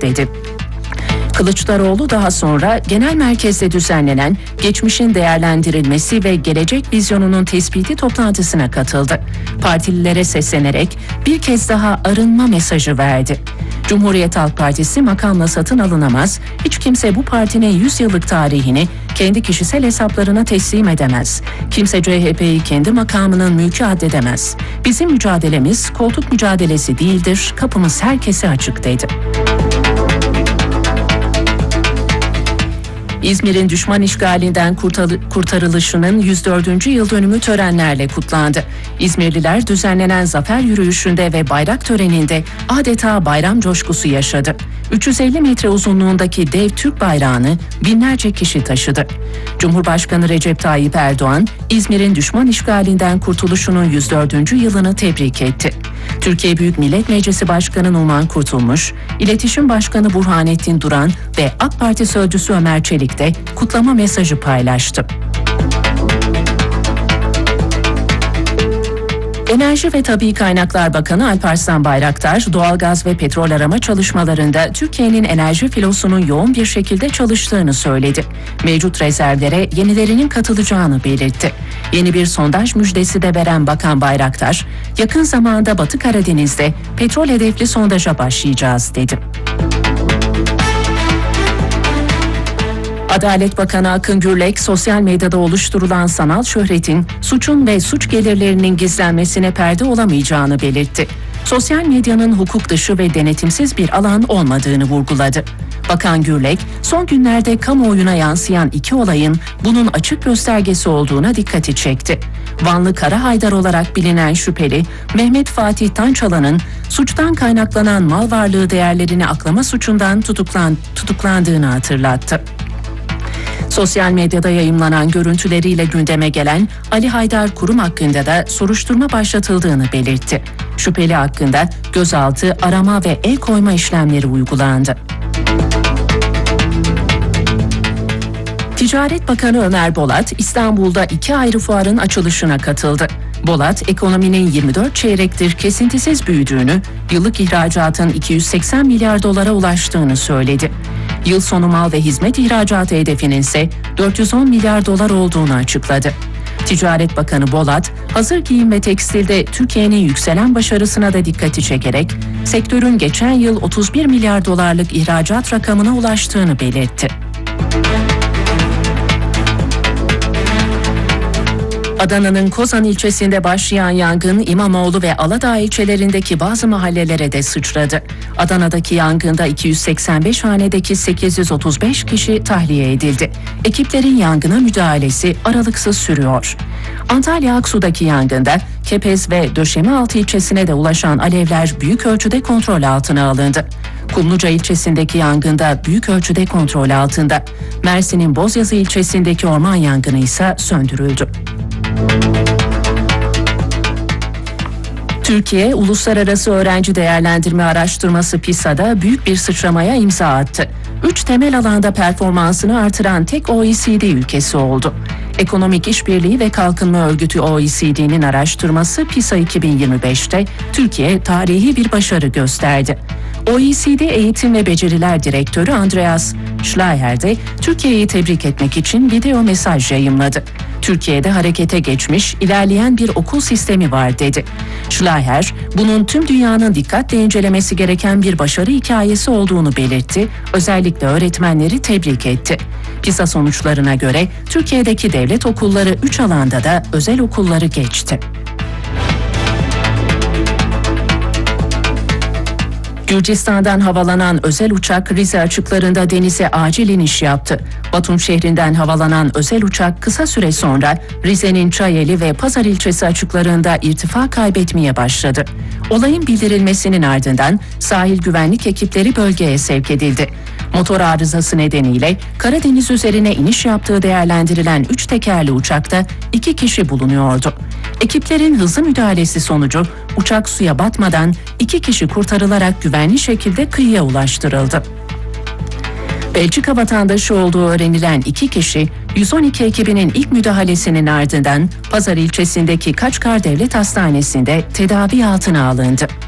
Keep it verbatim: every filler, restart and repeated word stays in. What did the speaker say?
açık dedi. Kılıçdaroğlu daha sonra genel merkezde düzenlenen geçmişin değerlendirilmesi ve gelecek vizyonunun tespiti toplantısına katıldı. Partililere seslenerek bir kez daha arınma mesajı verdi. Cumhuriyet Halk Partisi makamla satın alınamaz, hiç kimse bu partinin yüz yıllık tarihini kendi kişisel hesaplarına teslim edemez. Kimse C H P'yi kendi makamının mülkü addedemez. Bizim mücadelemiz koltuk mücadelesi değildir, kapımız herkese açık dedi. İzmir'in düşman işgalinden kurtarılışının yüz dördüncü yıl dönümü törenlerle kutlandı. İzmirliler düzenlenen zafer yürüyüşünde ve bayrak töreninde adeta bayram coşkusu yaşadı. üç yüz elli metre uzunluğundaki dev Türk bayrağını binlerce kişi taşıdı. Cumhurbaşkanı Recep Tayyip Erdoğan, İzmir'in düşman işgalinden kurtuluşunun yüz dördüncü yılını tebrik etti. Türkiye Büyük Millet Meclisi Başkanı Numan Kurtulmuş, İletişim Başkanı Burhanettin Duran ve AK Parti Sözcüsü Ömer Çelik de kutlama mesajı paylaştı. Enerji ve Tabii Kaynaklar Bakanı Alparslan Bayraktar, doğalgaz ve petrol arama çalışmalarında Türkiye'nin enerji filosunun yoğun bir şekilde çalıştığını söyledi. Mevcut rezervlere yenilerinin katılacağını belirtti. Yeni bir sondaj müjdesi de veren Bakan Bayraktar, yakın zamanda Batı Karadeniz'de petrol hedefli sondaja başlayacağız dedi. Adalet Bakanı Akın Gürlek, sosyal medyada oluşturulan sanal şöhretin suçun ve suç gelirlerinin gizlenmesine perde olamayacağını belirtti. Sosyal medyanın hukuk dışı ve denetimsiz bir alan olmadığını vurguladı. Bakan Gürlek, son günlerde kamuoyuna yansıyan iki olayın bunun açık göstergesi olduğuna dikkati çekti. Vanlı Kara Haydar olarak bilinen şüpheli Mehmet Fatih Tançalan'ın suçtan kaynaklanan mal varlığı değerlerini aklama suçundan tutuklan, tutuklandığını hatırlattı. Sosyal medyada yayımlanan görüntüleriyle gündeme gelen Ali Haydar Kurum hakkında da soruşturma başlatıldığını belirtti. Şüpheli hakkında gözaltı, arama ve el koyma işlemleri uygulandı. Ticaret Bakanı Ömer Bolat, İstanbul'da iki ayrı fuarın açılışına katıldı. Bolat, ekonominin yirmi dört çeyrektir kesintisiz büyüdüğünü, yıllık ihracatın iki yüz seksen milyar dolara ulaştığını söyledi. Yıl sonu mal ve hizmet ihracatı hedefinin ise dört yüz on milyar dolar olduğunu açıkladı. Ticaret Bakanı Bolat, hazır giyim ve tekstilde Türkiye'nin yükselen başarısına da dikkati çekerek, sektörün geçen yıl otuz bir milyar dolarlık ihracat rakamına ulaştığını belirtti. Adana'nın Kozan ilçesinde başlayan yangın İmamoğlu ve Aladağ ilçelerindeki bazı mahallelere de sıçradı. Adana'daki yangında iki yüz seksen beş hanedeki sekiz yüz otuz beş kişi tahliye edildi. Ekiplerin yangına müdahalesi aralıksız sürüyor. Antalya Aksu'daki yangında Kepez ve Döşemealtı ilçesine de ulaşan alevler büyük ölçüde kontrol altına alındı. Kumluca ilçesindeki yangında büyük ölçüde kontrol altında. Mersin'in Bozyazı ilçesindeki orman yangını ise söndürüldü. Türkiye, Uluslararası Öğrenci Değerlendirme Araştırması PISA'da büyük bir sıçramaya imza attı. Üç temel alanda performansını artıran tek O E C D ülkesi oldu. Ekonomik İşbirliği ve Kalkınma Örgütü O E C D'nin araştırması PISA iki bin yirmi beşte Türkiye tarihi bir başarı gösterdi. O E C D Eğitim ve Beceriler Direktörü Andreas Schleicher de Türkiye'yi tebrik etmek için video mesaj yayımladı. Türkiye'de harekete geçmiş, ilerleyen bir okul sistemi var dedi. Schleicher, bunun tüm dünyanın dikkatle incelemesi gereken bir başarı hikayesi olduğunu belirtti, özellikle öğretmenleri tebrik etti. PISA sonuçlarına göre Türkiye'deki devlet okulları üç alanda da özel okulları geçti. Gürcistan'dan havalanan özel uçak Rize açıklarında denize acil iniş yaptı. Batum şehrinden havalanan özel uçak kısa süre sonra Rize'nin Çayeli ve Pazar ilçesi açıklarında irtifa kaybetmeye başladı. Olayın bildirilmesinin ardından sahil güvenlik ekipleri bölgeye sevk edildi. Motor arızası nedeniyle Karadeniz üzerine iniş yaptığı değerlendirilen üç tekerli uçakta iki kişi bulunuyordu. Ekiplerin hızlı müdahalesi sonucu uçak suya batmadan iki kişi kurtarılarak güvenli şekilde kıyıya ulaştırıldı. Belçika vatandaşı olduğu öğrenilen iki kişi yüz on iki ekibinin ilk müdahalesinin ardından Pazar ilçesindeki Kaçkar Devlet Hastanesi'nde tedavi altına alındı.